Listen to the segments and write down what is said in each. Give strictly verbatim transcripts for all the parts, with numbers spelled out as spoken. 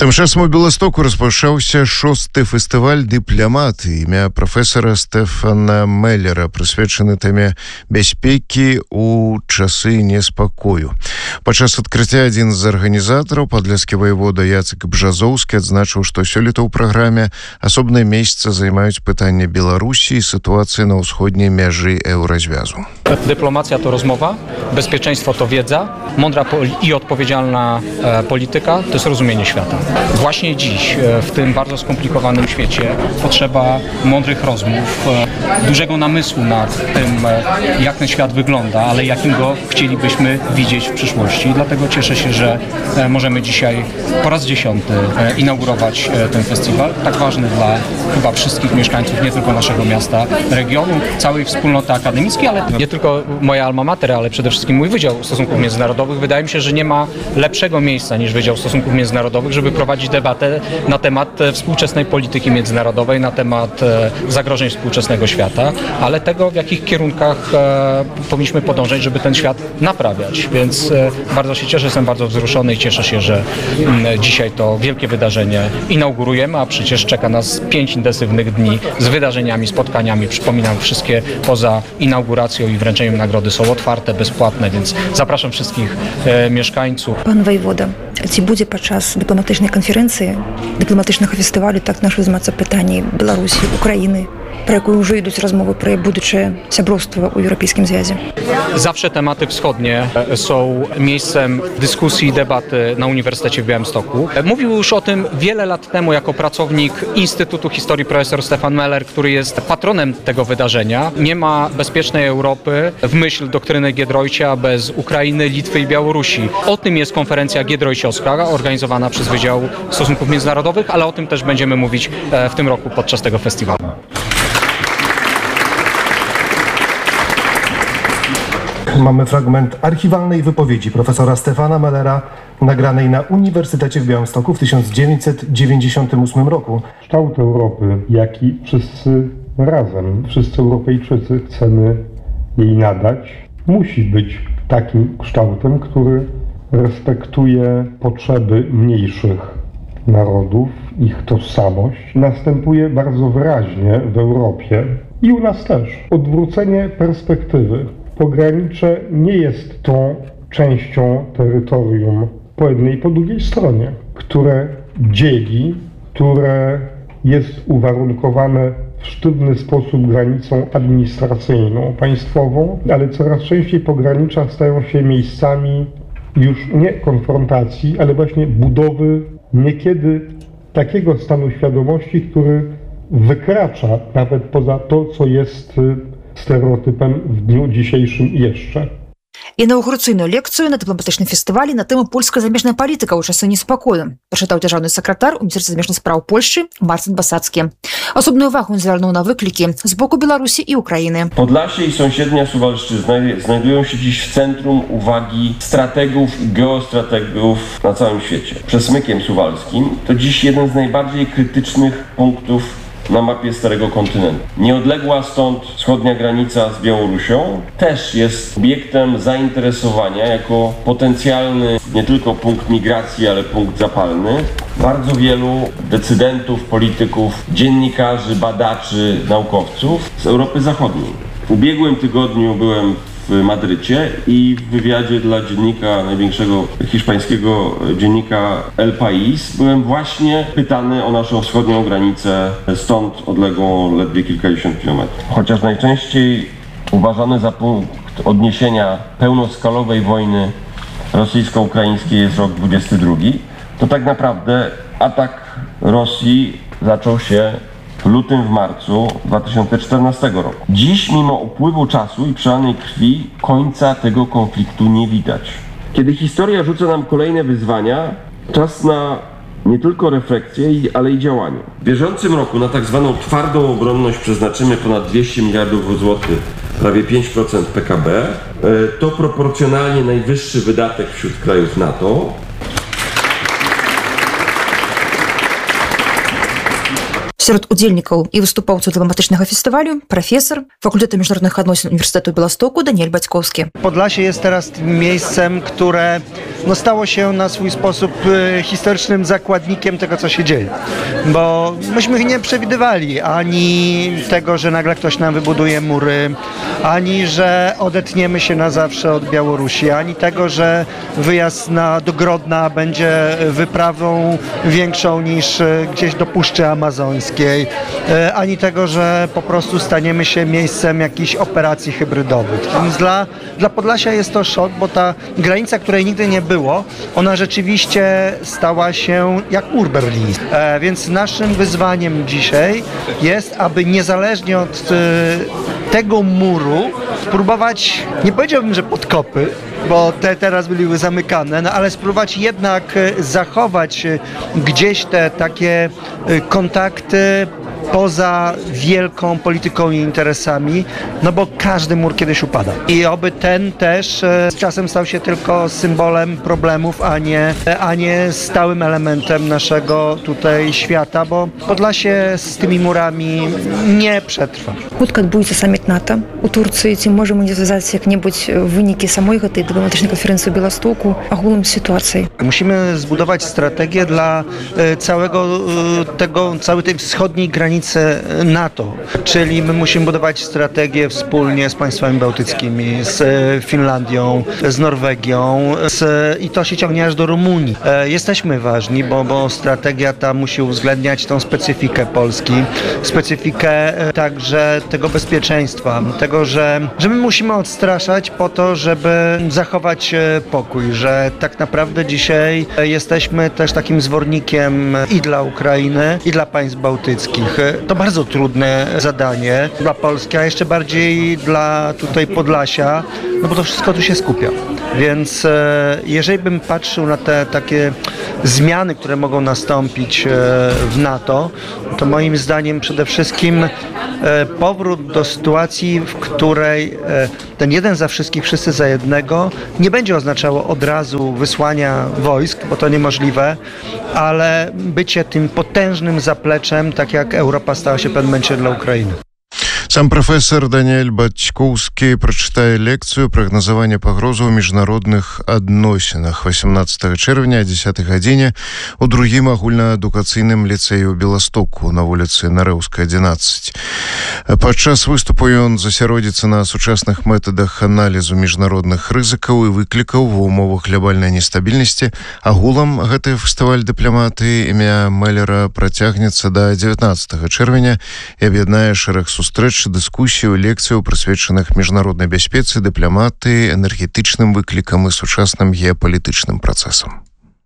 Тым часам у Беластоку распачаўся шосты фестываль «Дыпламат». Імя прафесара Стэфана Меллера прысвечаны тэме бяспекі ў часы неспакою. Падчас адкрыцця адзін з арганізатараў, падляскі ваявода Яцек Бжазоўскі, адзначыў, што сёлета ў праграме асобнае месца займаюць пытанне Беларусі і сітуацыі на ўсходняй мяжы еўразвязу. Dyplomacja to rozmowa, bezpieczeństwo to wiedza, mądra i odpowiedzialna polityka to jest rozumienie świata. Właśnie dziś, w tym bardzo skomplikowanym świecie, potrzeba mądrych rozmów, dużego namysłu nad tym, jak ten świat wygląda, ale jakim go chcielibyśmy widzieć w przyszłości. I dlatego cieszę się, że możemy dzisiaj po raz dziesiąty inaugurować ten festiwal, tak ważny dla chyba wszystkich mieszkańców, nie tylko naszego miasta, regionu, całej wspólnoty akademickiej, ale nie tylko moja alma mater, ale przede wszystkim mój Wydział Stosunków Międzynarodowych. Wydaje mi się, że nie ma lepszego miejsca niż Wydział Stosunków Międzynarodowych, żeby prowadzić debatę na temat współczesnej polityki międzynarodowej, na temat zagrożeń współczesnego świata, ale tego, w jakich kierunkach powinniśmy podążać, żeby ten świat naprawiać. Więc bardzo się cieszę, jestem bardzo wzruszony i cieszę się, że dzisiaj to wielkie wydarzenie inaugurujemy, a przecież czeka nas pięć intensywnych dni z wydarzeniami, spotkaniami. Przypominam, wszystkie poza inauguracją i wręczeniem nagrody są otwarte, bezpłatne, więc zapraszam wszystkich e, mieszkańców. Pan Wojwoda, czy będzie podczas dyplomatycznej konferencji, dyplomatycznego festiwalu tak nasze wzmacnia pytanie Białorusi, Ukrainy, про яку вже йдуть розмови про будуче сябровство у Europejskim Związku? Zawsze tematy wschodnie są miejscem dyskusji i debaty na Uniwersytecie w Białymstoku. Mówił już o tym wiele lat temu jako pracownik Instytutu Historii profesor Stefan Meller, który jest patronem tego wydarzenia. Nie ma bezpiecznej Europy w myśl doktryny Giedroycia bez Ukrainy, Litwy i Białorusi. O tym jest konferencja giedroyciowska organizowana przez Wydział Stosunków Międzynarodowych, ale o tym też będziemy mówić w tym roku podczas tego festiwalu. Mamy fragment archiwalnej wypowiedzi profesora Stefana Mellera nagranej na Uniwersytecie w Białymstoku w tysiąc dziewięćset dziewięćdziesiątym ósmym roku. Kształt Europy, jaki wszyscy razem, wszyscy Europejczycy chcemy jej nadać, musi być takim kształtem, który respektuje potrzeby mniejszych narodów, ich tożsamość. Następuje bardzo wyraźnie w Europie i u nas też. Odwrócenie perspektywy. Pogranicze nie jest tą częścią terytorium po jednej i po drugiej stronie, które dzieli, które jest uwarunkowane w sztywny sposób granicą administracyjną, państwową, ale coraz częściej pogranicza stają się miejscami już nie konfrontacji, ale właśnie budowy niekiedy takiego stanu świadomości, który wykracza nawet poza to, co jest stereotypem w dniu dzisiejszym jeszcze. Інаўгурацыйную лекцыю на дыпламатычным фестывалі на тэму польская замежная палітыка ў часы неспакою прачытаў дзяржаўны сакратар у Міністэрстве замежных спраў Польшчы Марцін Басацкі. Асобную увагу ён звярнуў на выклікі з боку Беларусі і Ukrainy. Podlasie i sąsiednia Suwalszczyzna znajdują się dziś w centrum uwagi strategów i geostrategów na całym świecie. Przesmykiem suwalskim to dziś jeden z najbardziej krytycznych punktów na mapie Starego Kontynentu. Nieodległa stąd wschodnia granica z Białorusią też jest obiektem zainteresowania jako potencjalny nie tylko punkt migracji, ale punkt zapalny bardzo wielu decydentów, polityków, dziennikarzy, badaczy, naukowców z Europy Zachodniej. W ubiegłym tygodniu byłem w Madrycie i w wywiadzie dla dziennika, największego hiszpańskiego dziennika El País, byłem właśnie pytany o naszą wschodnią granicę, stąd odległą ledwie kilkadziesiąt kilometrów. Chociaż najczęściej uważany za punkt odniesienia pełnoskalowej wojny rosyjsko-ukraińskiej jest rok dwudziesty drugi, to tak naprawdę atak Rosji zaczął się w lutym, w marcu dwa tysiące czternastego roku. Dziś, mimo upływu czasu i przelanej krwi, końca tego konfliktu nie widać. Kiedy historia rzuca nam kolejne wyzwania, czas na nie tylko refleksję, ale i działanie. W bieżącym roku na tak zwaną twardą obronność przeznaczymy ponad dwieście miliardów złotych, prawie pięć procent P K B. To proporcjonalnie najwyższy wydatek wśród krajów NATO. Сярод удзельнікаў і выступаўцаў дыпламатычнага фестывалю прафесор Fakultetu Międzynarodowych Odnosiin Uniwersytetu Białegostoku Daniel Baćkowski. Podlasie jest teraz tym miejscem, które no, stało się na swój sposób e, historycznym zakładnikiem tego, co się dzieje. Bo myśmy nie przewidywali ani tego, że nagle ktoś nam wybuduje mury, ani że odetniemy się na zawsze od Białorusi, ani tego, że wyjazd na, do Grodna będzie wyprawą większą niż e, gdzieś do Puszczy Amazońskiej, e, ani tego, że po prostu staniemy się miejscem jakichś operacji hybrydowych. Więc dla, dla Podlasia jest to szok, bo ta granica, której nigdy nie było, ona rzeczywiście stała się jak mur berliński. E, więc naszym wyzwaniem dzisiaj jest, aby niezależnie od e, tego muru spróbować, nie powiedziałbym, że podkopy, bo te teraz były zamykane, no ale spróbować jednak zachować gdzieś te takie kontakty poza wielką polityką i interesami, no bo każdy mur kiedyś upada. I oby ten też z czasem stał się tylko symbolem problemów, a nie, a nie stałym elementem naszego tutaj świata, bo Podlasie z tymi murami nie przetrwa. Хутка адбудзе саміт НАТО у Турцыі, ці можам мы звязаць як-небудзь вынікі самой гэтай дыпламатычнай канферэнцыі ў Беластоку агулам сітуацыі? Musimy zbudować strategię dla całego tego, całej tej wschodniej granicy NATO, czyli my musimy budować strategię wspólnie z państwami bałtyckimi, z Finlandią, z Norwegią z, i to się ciągnie aż do Rumunii. Jesteśmy ważni, bo, bo strategia ta musi uwzględniać tą specyfikę Polski, specyfikę także tego bezpieczeństwa, tego, że, że my musimy odstraszać po to, żeby zachować pokój, że tak naprawdę dzisiaj jesteśmy też takim zwornikiem i dla Ukrainy, i dla państw bałtyckich. To bardzo trudne zadanie dla Polski, a jeszcze bardziej dla tutaj Podlasia, no bo to wszystko tu się skupia. Więc jeżeli bym patrzył na te takie zmiany, które mogą nastąpić w NATO, to moim zdaniem przede wszystkim powrót do sytuacji, w której ten jeden za wszystkich, wszyscy za jednego nie będzie oznaczało od razu wysłania wojsk, bo to niemożliwe, ale bycie tym potężnym zapleczem, tak jak Europa stała się w pewnym momencie dla Ukrainy. Сам прафесор Даниэль Бацькоўскі прачытае лекцыю «Прагназаванне пагрозы ў міжнародных адносінах» восемнадцатага чэрвеня о дзесятай гадзіне у другім агульнаадукацыйным ліцэі ў Беластоку на вуліцы Нарэўская, адзінаццаць. Падчас выступу ён засяродзіцца на сучасных метадах аналізу міжнародных рызыкаў і выклікаў ва ўмовах глобальнай нестабільнасці. Агулам гэты фестываль дыпламатыі імя Мэллера працягнецца да дзевятнаццатага чэрвеня і аб'яднае шэраг сустрэч, дыскусію, лекцыяў, прысвечаных міжнароднай бяспецы, дыпламатыі, энергетычным выклікам і сучасным геапалітычным працэсам.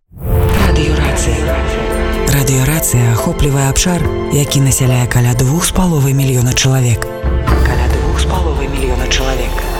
Радыёрацыя. Радыёрацыя ахоплівае абшар, які насяляе каля двух з паловай мільёна чалавек. Каля двух з паловай мільёна чалавек.